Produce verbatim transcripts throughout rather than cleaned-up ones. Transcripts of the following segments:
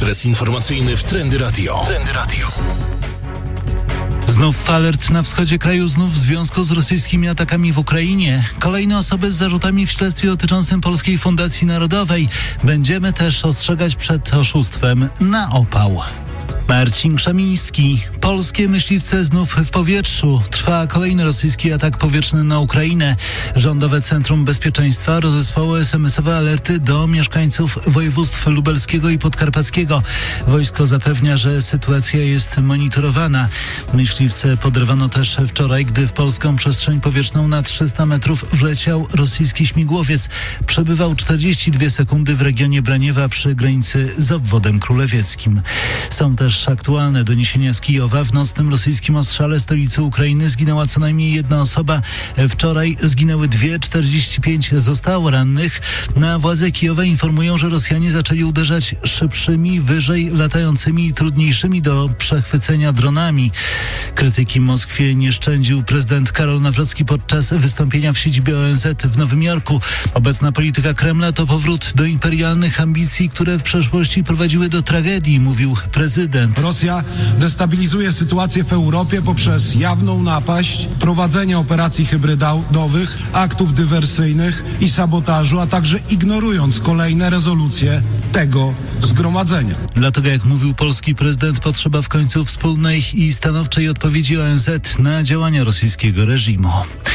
Ekspres informacyjny w Trendy Radio. Trendy Radio. Znów alert na wschodzie kraju, znów w związku z rosyjskimi atakami w Ukrainie. Kolejne osoby z zarzutami w śledztwie dotyczącym Polskiej Fundacji Narodowej. Będziemy też ostrzegać przed oszustwem na opał. Marcin Krzemiński. Polskie myśliwce znów w powietrzu. Trwa kolejny rosyjski atak powietrzny na Ukrainę. Rządowe Centrum Bezpieczeństwa rozesłało es em esowe alerty do mieszkańców województw lubelskiego i podkarpackiego. Wojsko zapewnia, że sytuacja jest monitorowana. Myśliwce podrywano też wczoraj, gdy w polską przestrzeń powietrzną na trzysta metrów wleciał rosyjski śmigłowiec. Przebywał czterdzieści dwie sekundy w regionie Braniewa przy granicy z obwodem królewieckim. Są też aktualne doniesienia z Kijowa. W nocnym rosyjskim ostrzale stolicy Ukrainy zginęła co najmniej jedna osoba. Wczoraj zginęły dwie, czterdzieści pięć zostało rannych. Na władze Kijowa informują, że Rosjanie zaczęli uderzać szybszymi, wyżej latającymi i trudniejszymi do przechwycenia dronami. Krytyki Moskwie nie szczędził prezydent Karol Nawrocki podczas wystąpienia w siedzibie O N Z w Nowym Jorku. Obecna polityka Kremla to powrót do imperialnych ambicji, które w przeszłości prowadziły do tragedii, mówił prezydent. Rosja destabilizuje sytuację w Europie poprzez jawną napaść, prowadzenie operacji hybrydowych, aktów dywersyjnych i sabotażu, a także ignorując kolejne rezolucje tego zgromadzenia. Dlatego, jak mówił polski prezydent, potrzeba w końcu wspólnej i stanowczej odpowiedzi O N Z na działania rosyjskiego reżimu.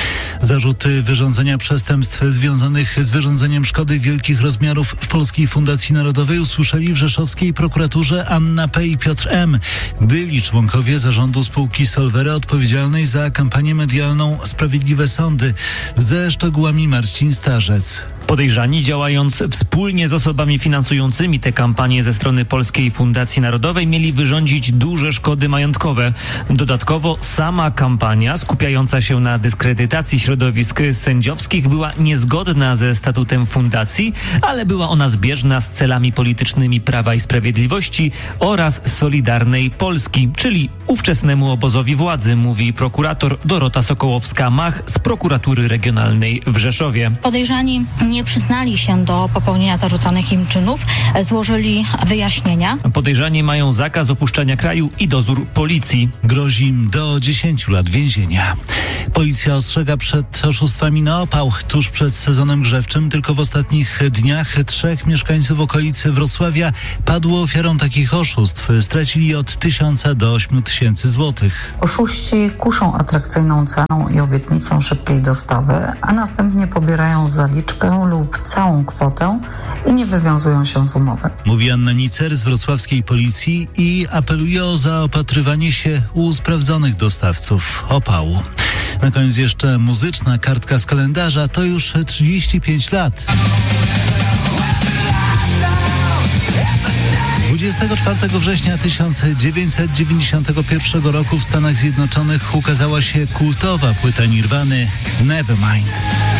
Zarzuty wyrządzenia przestępstw związanych z wyrządzeniem szkody wielkich rozmiarów w Polskiej Fundacji Narodowej usłyszeli w rzeszowskiej prokuraturze Anna P. i Piotr M. Byli członkowie zarządu spółki Solvere odpowiedzialnej za kampanię medialną Sprawiedliwe Sądy. Ze szczegółami Marcin Starzec. Podejrzani, działając wspólnie z osobami finansującymi tę kampanię ze strony Polskiej Fundacji Narodowej, mieli wyrządzić duże szkody majątkowe. Dodatkowo sama kampania, skupiająca się na dyskredytacji środowisk sędziowskich, była niezgodna ze statutem fundacji, ale była ona zbieżna z celami politycznymi Prawa i Sprawiedliwości oraz Solidarnej Polski, czyli ówczesnemu obozowi władzy, mówi prokurator Dorota Sokołowska-Mach z prokuratury regionalnej w Rzeszowie. Podejrzani nie przyznali się do popełnienia zarzucanych im czynów, złożyli wyjaśnienia. Podejrzani mają zakaz opuszczania kraju i dozór policji. Grozi im do dziesięciu lat więzienia. Policja ostrzega przed oszustwami na opał. Tuż przed sezonem grzewczym tylko w ostatnich dniach trzech mieszkańców okolicy Wrocławia padło ofiarą takich oszustw. Stracili od tysiąca do ośmiu tysięcy złotych. Oszuści kuszą atrakcyjną ceną i obietnicą szybkiej dostawy, a następnie pobierają zaliczkę lub całą kwotę i nie wywiązują się z umowy. Mówi Anna Nicer z wrocławskiej policji i apeluje o zaopatrywanie się u sprawdzonych dostawców opału. Na koniec jeszcze muzyczna kartka z kalendarza. To już trzydzieści pięć lat. dwudziestego czwartego września tysiąc dziewięćset dziewięćdziesiątego pierwszego roku w Stanach Zjednoczonych ukazała się kultowa płyta Nirwany Nevermind.